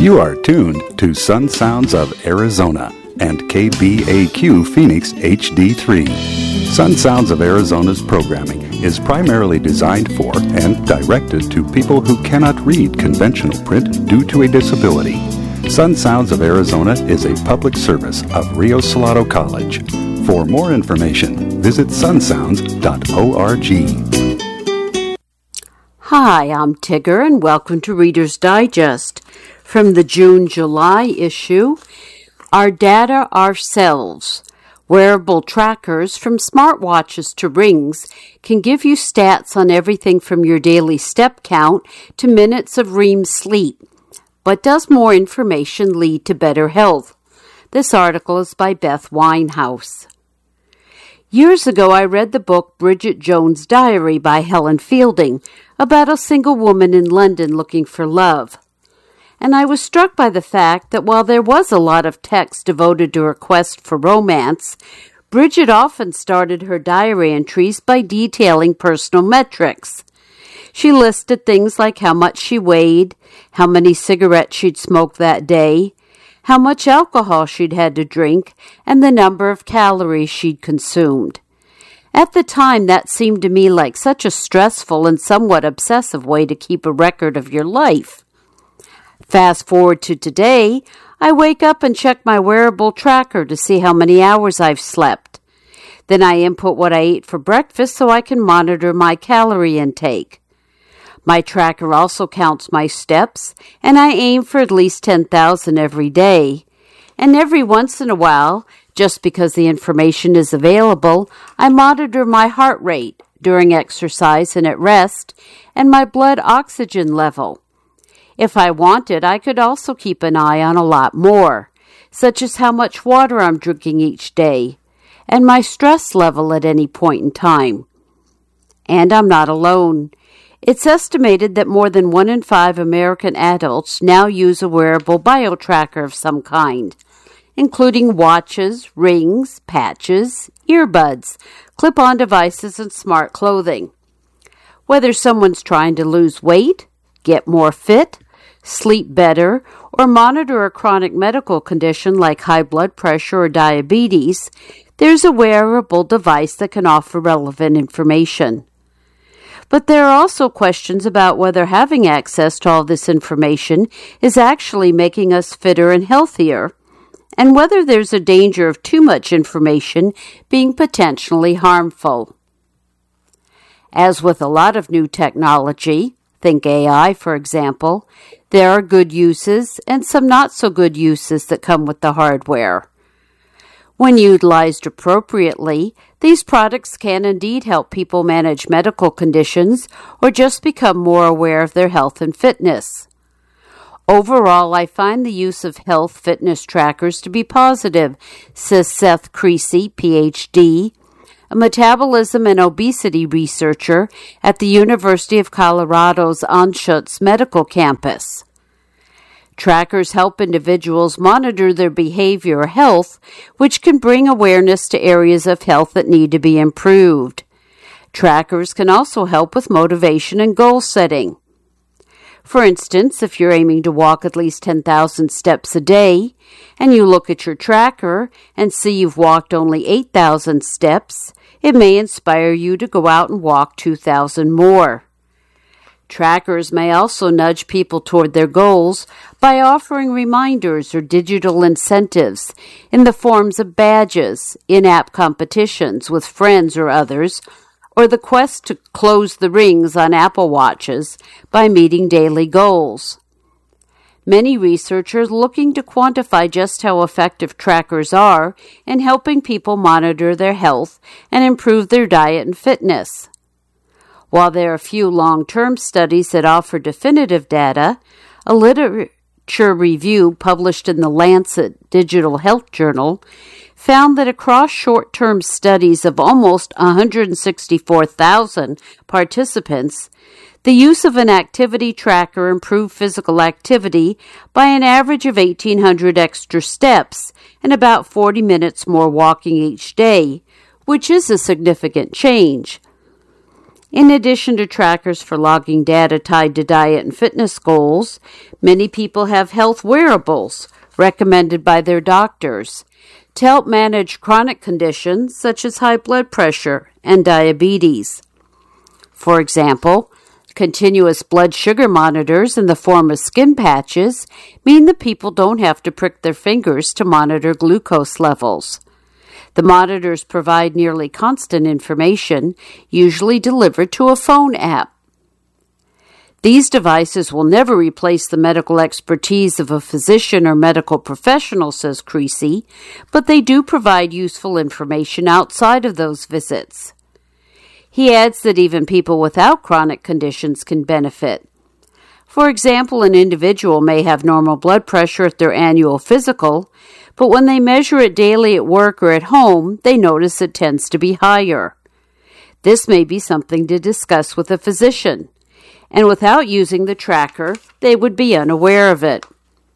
You are tuned to Sun Sounds of Arizona and KBAQ Phoenix HD3. Sun Sounds of Arizona's programming is primarily designed for and directed to people who cannot read conventional print due to a disability. Sun Sounds of Arizona is a public service of Rio Salado College. For more information, visit sunsounds.org. Hi, I'm Tigger, and welcome to Reader's Digest. From the June-July issue, Our Data Ourselves. Wearable trackers, from smartwatches to rings, can give you stats on everything from your daily step count to minutes of REM sleep. But does more information lead to better health? This article is by Beth Winehouse. Years ago, I read the book Bridget Jones' Diary by Helen Fielding about a single woman in London looking for love. And I was struck by the fact that while there was a lot of text devoted to her quest for romance, Bridget often started her diary entries by detailing personal metrics. She listed things like how much she weighed, how many cigarettes she'd smoked that day, how much alcohol she'd had to drink, and the number of calories she'd consumed. At the time, that seemed to me like such a stressful and somewhat obsessive way to keep a record of your life. Fast forward to today, I wake up and check my wearable tracker to see how many hours I've slept. Then I input what I ate for breakfast so I can monitor my calorie intake. My tracker also counts my steps, and I aim for at least 10,000 every day. And every once in a while, just because the information is available, I monitor my heart rate during exercise and at rest, and my blood oxygen level. If I wanted, I could also keep an eye on a lot more, such as how much water I'm drinking each day, and my stress level at any point in time. And I'm not alone. It's estimated that more than 1 in 5 American adults now use a wearable biotracker of some kind, including watches, rings, patches, earbuds, clip-on devices, and smart clothing. Whether someone's trying to lose weight, get more fit, sleep better, or monitor a chronic medical condition like high blood pressure or diabetes, there's a wearable device that can offer relevant information. But there are also questions about whether having access to all this information is actually making us fitter and healthier, and whether there's a danger of too much information being potentially harmful. As with a lot of new technology, think AI, for example, there are good uses and some not-so-good uses that come with the hardware. When utilized appropriately, these products can indeed help people manage medical conditions or just become more aware of their health and fitness. Overall, I find the use of health fitness trackers to be positive, says Seth Creasy, Ph.D., a metabolism and obesity researcher at the University of Colorado's Anschutz Medical Campus. Trackers help individuals monitor their behavior or health, which can bring awareness to areas of health that need to be improved. Trackers can also help with motivation and goal setting. For instance, if you're aiming to walk at least 10,000 steps a day, and you look at your tracker and see you've walked only 8,000 steps, it may inspire you to go out and walk 2,000 more. Trackers may also nudge people toward their goals by offering reminders or digital incentives in the forms of badges, in-app competitions with friends or others, or the quest to close the rings on Apple Watches by meeting daily goals. Many researchers are looking to quantify just how effective trackers are in helping people monitor their health and improve their diet and fitness. While there are few long-term studies that offer definitive data, a literature review published in the Lancet Digital Health Journal found that across short-term studies of almost 164,000 participants, the use of an activity tracker improved physical activity by an average of 1,800 extra steps and about 40 minutes more walking each day, which is a significant change. In addition to trackers for logging data tied to diet and fitness goals, many people have health wearables recommended by their doctors to help manage chronic conditions such as high blood pressure and diabetes. For example, continuous blood sugar monitors in the form of skin patches mean that people don't have to prick their fingers to monitor glucose levels. The monitors provide nearly constant information, usually delivered to a phone app. These devices will never replace the medical expertise of a physician or medical professional, says Creasy, but they do provide useful information outside of those visits. He adds that even people without chronic conditions can benefit. For example, an individual may have normal blood pressure at their annual physical, but when they measure it daily at work or at home, they notice it tends to be higher. This may be something to discuss with a physician, and without using the tracker, they would be unaware of it.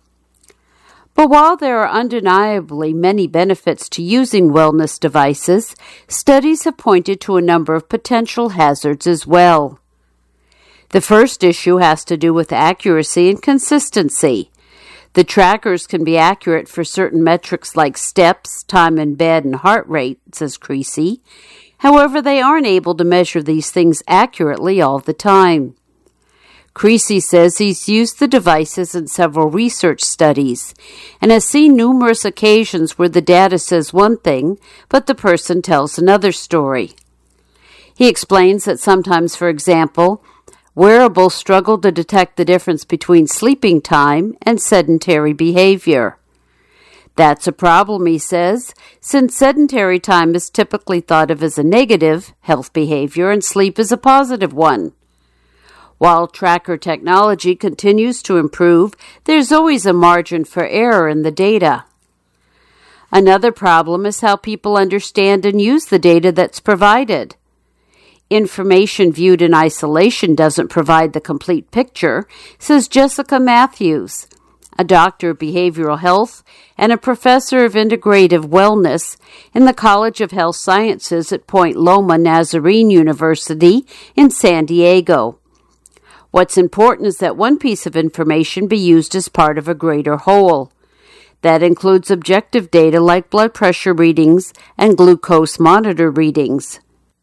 But while there are undeniably many benefits to using wellness devices, studies have pointed to a number of potential hazards as well. The first issue has to do with accuracy and consistency. The trackers can be accurate for certain metrics like steps, time in bed, and heart rate, says Creasy. However, they aren't able to measure these things accurately all the time. Creasy says he's used the devices in several research studies and has seen numerous occasions where the data says one thing, but the person tells another story. He explains that sometimes, for example, wearables struggle to detect the difference between sleeping time and sedentary behavior. That's a problem, he says, since sedentary time is typically thought of as a negative health behavior and sleep is a positive one. While tracker technology continues to improve, there's always a margin for error in the data. Another problem is how people understand and use the data that's provided. Information viewed in isolation doesn't provide the complete picture, says Jessica Matthews, a doctor of behavioral health and a professor of integrative wellness in the College of Health Sciences at Point Loma Nazarene University in San Diego. What's important is that one piece of information be used as part of a greater whole. That includes objective data like blood pressure readings and glucose monitor readings.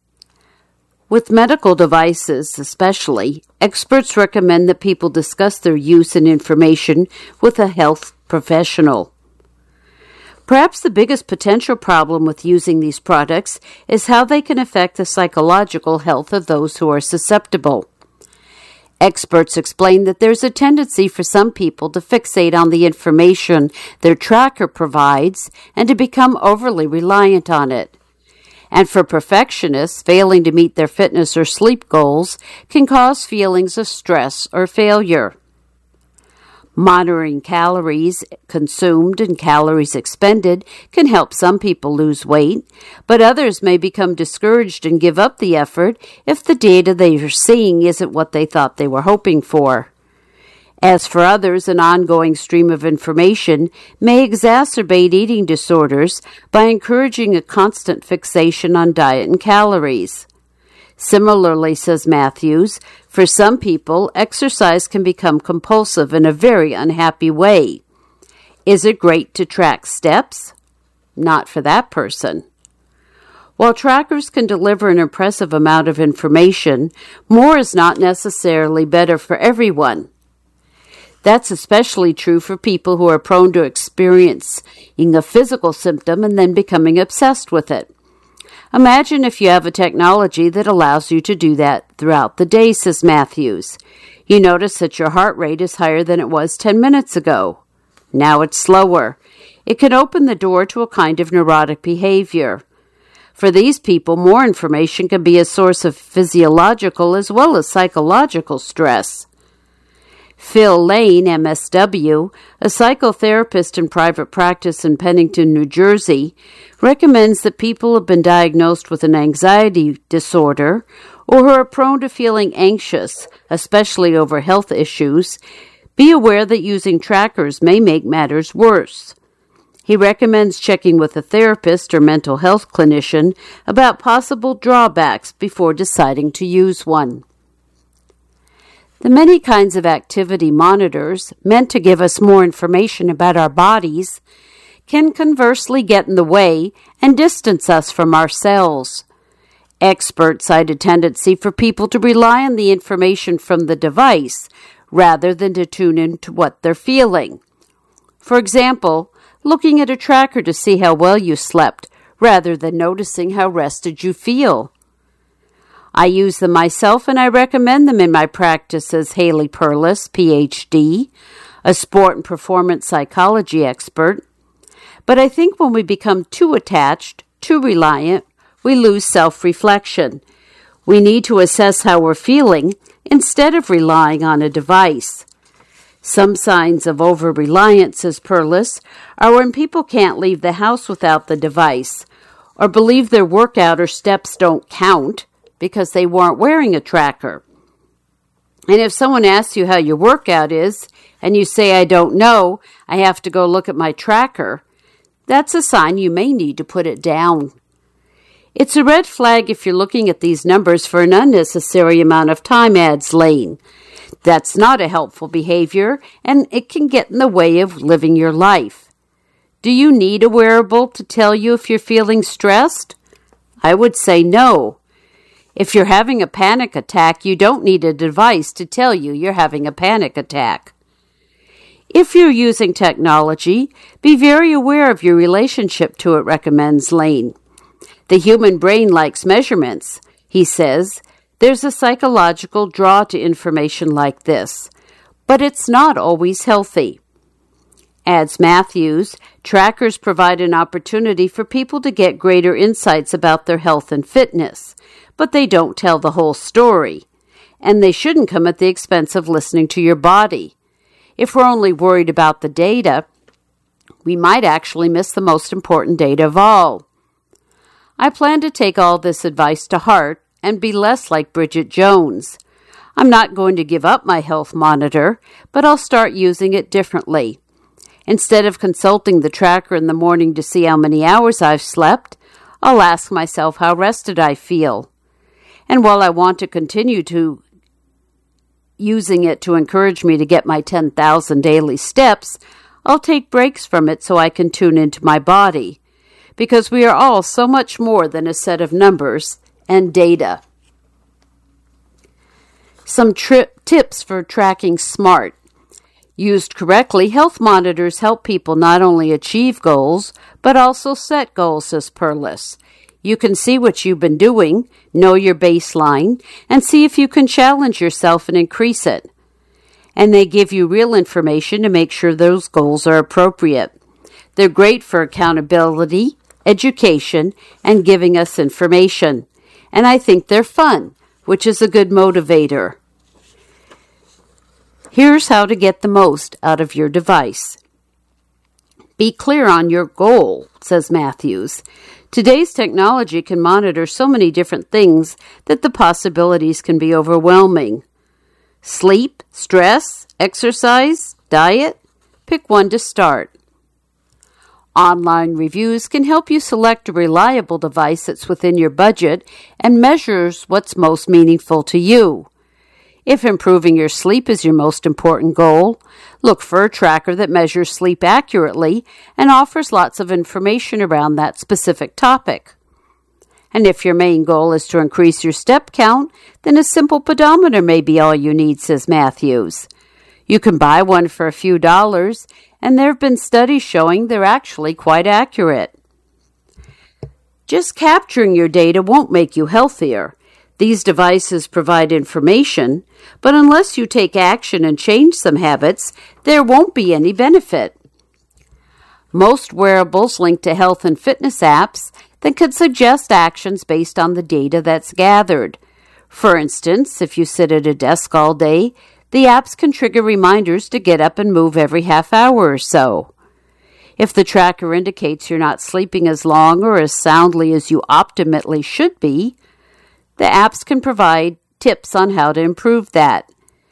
With medical devices especially, experts recommend that people discuss their use and information with a health professional. Perhaps the biggest potential problem with using these products is how they can affect the psychological health of those who are susceptible. Experts explain that there's a tendency for some people to fixate on the information their tracker provides and to become overly reliant on it. And for perfectionists, failing to meet their fitness or sleep goals can cause feelings of stress or failure. Monitoring calories consumed and calories expended can help some people lose weight, but others may become discouraged and give up the effort if the data they are seeing isn't what they thought they were hoping for. As for others, an ongoing stream of information may exacerbate eating disorders by encouraging a constant fixation on diet and calories. Similarly, says Matthews, for some people, exercise can become compulsive in a very unhappy way. Is it great to track steps? Not for that person. While trackers can deliver an impressive amount of information, more is not necessarily better for everyone. That's especially true for people who are prone to experiencing a physical symptom and then becoming obsessed with it. Imagine if you have a technology that allows you to do that throughout the day, says Matthews. You notice that your heart rate is higher than it was 10 minutes ago. Now it's slower. It can open the door to a kind of neurotic behavior. For these people, more information can be a source of physiological as well as psychological stress. Phil Lane, MSW, a psychotherapist in private practice in Pennington, New Jersey, recommends that people who have been diagnosed with an anxiety disorder or who are prone to feeling anxious, especially over health issues, be aware that using trackers may make matters worse. He recommends checking with a therapist or mental health clinician about possible drawbacks before deciding to use one. The many kinds of activity monitors, meant to give us more information about our bodies, can conversely get in the way and distance us from ourselves. Experts cite a tendency for people to rely on the information from the device rather than to tune into what they're feeling. For example, looking at a tracker to see how well you slept rather than noticing how rested you feel. I use them myself and I recommend them in my practice, says Haley Perlis, Ph.D., a sport and performance psychology expert. But I think when we become too attached, too reliant, we lose self-reflection. We need to assess how we're feeling instead of relying on a device. Some signs of over-reliance, says Perlis, are when people can't leave the house without the device, or believe their workout or steps don't count because they weren't wearing a tracker. And if someone asks you how your workout is, and you say, I don't know, I have to go look at my tracker, that's a sign you may need to put it down. It's a red flag if you're looking at these numbers for an unnecessary amount of time, adds Lane. That's not a helpful behavior, and it can get in the way of living your life. Do you need a wearable to tell you if you're feeling stressed? I would say no. If you're having a panic attack, you don't need a device to tell you you're having a panic attack. If you're using technology, be very aware of your relationship to it, recommends Lane. The human brain likes measurements, he says. There's a psychological draw to information like this, but it's not always healthy. Adds Matthews, trackers provide an opportunity for people to get greater insights about their health and fitness, but they don't tell the whole story, and they shouldn't come at the expense of listening to your body. If we're only worried about the data, we might actually miss the most important data of all. I plan to take all this advice to heart and be less like Bridget Jones. I'm not going to give up my health monitor, but I'll start using it differently. Instead of consulting the tracker in the morning to see how many hours I've slept, I'll ask myself how rested I feel. And while I want to continue to using it to encourage me to get my 10,000 daily steps, I'll take breaks from it so I can tune into my body. Because we are all so much more than a set of numbers and data. Some tips for tracking SMART. Used correctly, health monitors help people not only achieve goals, but also set goals, says Perlis. You can see what you've been doing, know your baseline, and see if you can challenge yourself and increase it. And they give you real information to make sure those goals are appropriate. They're great for accountability, education, and giving us information. And I think they're fun, which is a good motivator. Here's how to get the most out of your device. Be clear on your goal, says Matthews. Today's technology can monitor so many different things that the possibilities can be overwhelming. Sleep, stress, exercise, diet? Pick one to start. Online reviews can help you select a reliable device that's within your budget and measures what's most meaningful to you. If improving your sleep is your most important goal, look for a tracker that measures sleep accurately and offers lots of information around that specific topic. And if your main goal is to increase your step count, then a simple pedometer may be all you need, says Matthews. You can buy one for a few dollars, and there have been studies showing they're actually quite accurate. Just capturing your data won't make you healthier. These devices provide information, but unless you take action and change some habits, there won't be any benefit. Most wearables link to health and fitness apps that can suggest actions based on the data that's gathered. For instance, if you sit at a desk all day, the apps can trigger reminders to get up and move every half hour or so. If the tracker indicates you're not sleeping as long or as soundly as you optimally should be, the apps can provide tips on how to improve that.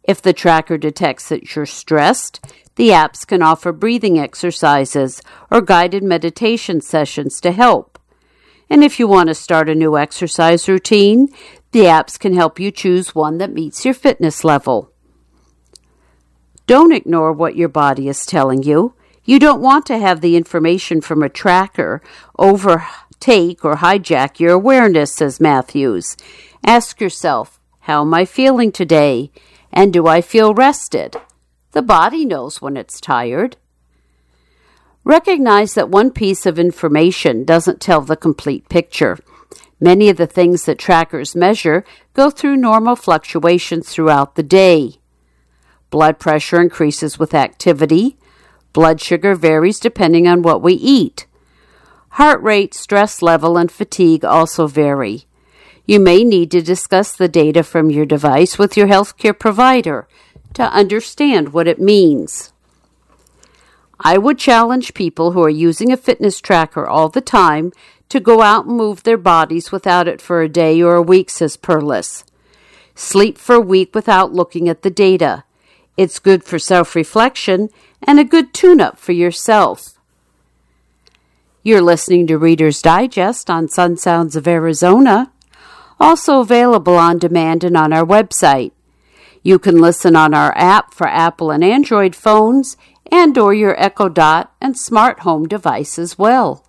If the tracker detects that you're stressed, the apps can offer breathing exercises or guided meditation sessions to help. And if you want to start a new exercise routine, the apps can help you choose one that meets your fitness level. Don't ignore what your body is telling you. You don't want to have the information from a tracker overtake or hijack your awareness, says Matthews. Ask yourself, how am I feeling today? And do I feel rested? The body knows when it's tired. Recognize that one piece of information doesn't tell the complete picture. Many of the things that trackers measure go through normal fluctuations throughout the day. Blood pressure increases with activity. Blood sugar varies depending on what we eat. Heart rate, stress level, and fatigue also vary. You may need to discuss the data from your device with your healthcare provider to understand what it means. I would challenge people who are using a fitness tracker all the time to go out and move their bodies without it for a day or a week, says Perlis. Sleep for a week without looking at the data. It's good for self-reflection and a good tune-up for yourself. You're listening to Reader's Digest on Sun Sounds of Arizona, also available on demand and on our website. You can listen on our app for Apple and Android phones and or your Echo Dot and smart home device as well.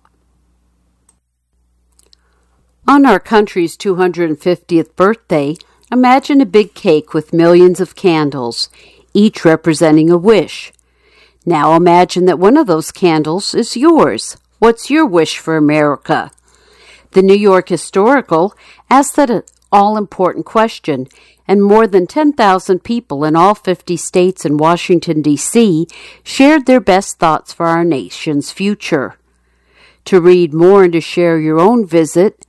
On our country's 250th birthday, imagine a big cake with millions of candles, each representing a wish. Now imagine that one of those candles is yours. What's your wish for America? The New York Historical asked that all-important question, and more than 10,000 people in all 50 states and Washington, D.C. shared their best thoughts for our nation's future. To read more and to share your own visit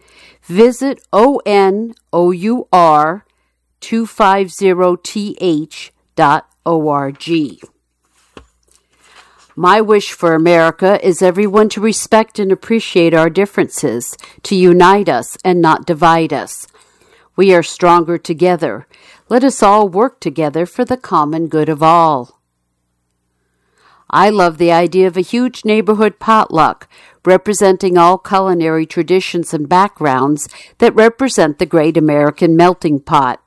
onour250th.org. My wish for America is everyone to respect and appreciate our differences, to unite us and not divide us. We are stronger together. Let us all work together for the common good of all. I love the idea of a huge neighborhood potluck, representing all culinary traditions and backgrounds that represent the great American melting pot.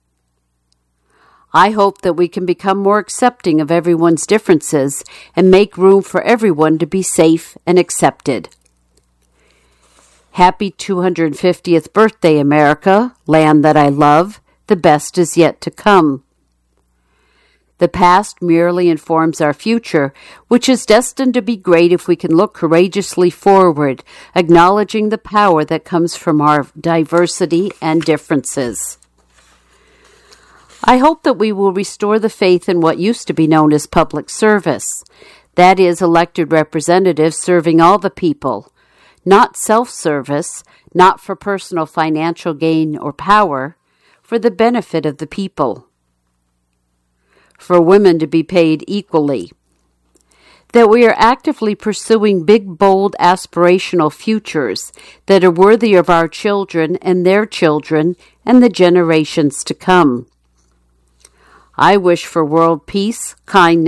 I hope that we can become more accepting of everyone's differences and make room for everyone to be safe and accepted. Happy 250th birthday, America, land that I love. The best is yet to come. The past merely informs our future, which is destined to be great if we can look courageously forward, acknowledging the power that comes from our diversity and differences. I hope that we will restore the faith in what used to be known as public service, that is, elected representatives serving all the people, not self-service, not for personal financial gain or power, for the benefit of the people. For women to be paid equally. That we are actively pursuing big, bold, aspirational futures that are worthy of our children and their children and the generations to come. I wish for world peace, kindness,